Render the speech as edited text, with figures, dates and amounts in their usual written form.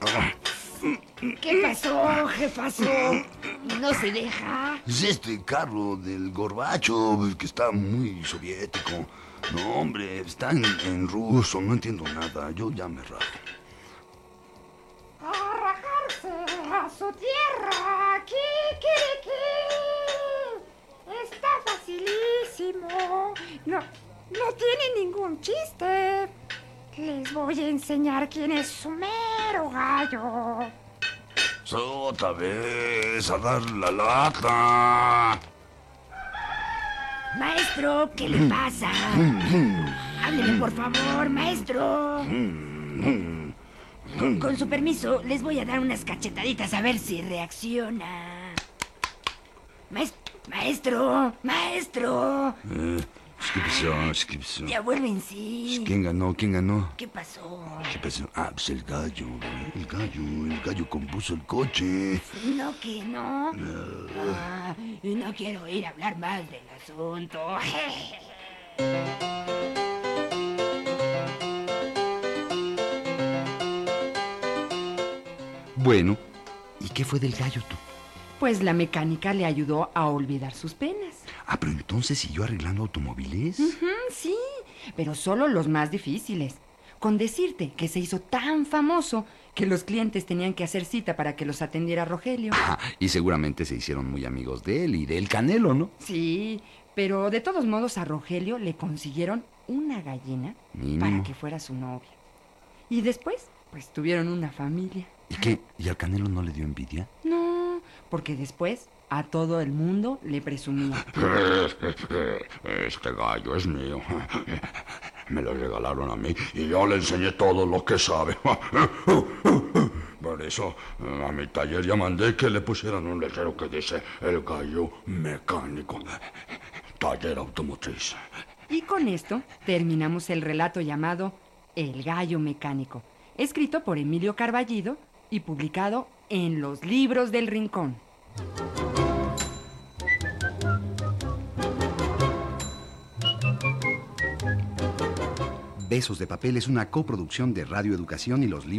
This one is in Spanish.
¿Qué pasó? ¿Qué pasó? ¿No se deja? Es este carro del Gorbachev, que está muy soviético. No, hombre, está en ruso, no entiendo nada. Yo ya me rajo. ¡A rajarse a su tierra! ¡Kikiriki! Está facilísimo. No tiene ningún chiste. Les voy a enseñar quién es su mero gallo. Otra vez, a dar la lata. Maestro, ¿qué le pasa? Hábleme, por favor, maestro. Con su permiso, les voy a dar unas cachetaditas a ver si reacciona. Maestro. ¿Qué pasó? Ya vuelve en sí. ¿Quién ganó? ¿Qué pasó? Pues el gallo compuso el coche. No, que no. No quiero oír hablar más del asunto. Bueno, ¿y qué fue del gallo tú? Pues la mecánica le ayudó a olvidar sus penas. Pero entonces siguió arreglando automóviles. Sí, pero solo los más difíciles. Con decirte que se hizo tan famoso que los clientes tenían que hacer cita para que los atendiera Rogelio. Y seguramente se hicieron muy amigos de él y del Canelo, ¿no? Sí, pero de todos modos a Rogelio le consiguieron una gallina para que fuera su novia. Y después, pues tuvieron una familia. ¿Y qué? ¿Y al Canelo no le dio envidia? No, porque después a todo el mundo le presumía. Este gallo es mío. Me lo regalaron a mí y yo le enseñé todo lo que sabe. Por eso a mi taller ya mandé que le pusieran un letrero que dice el gallo mecánico. Taller automotriz. Y con esto terminamos el relato llamado El gallo mecánico, escrito por Emilio Carballido y publicado en Los Libros del Rincón. Besos de Papel es una coproducción de Radio Educación y los libros